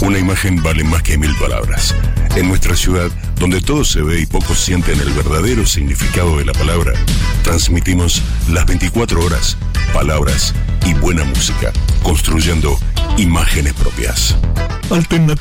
Una imagen vale más que 1000 palabras. En nuestra ciudad, donde todo se ve y pocos sienten el verdadero significado de la palabra, transmitimos las 24 horas, palabras y buena música, construyendo imágenes propias. Alternativa.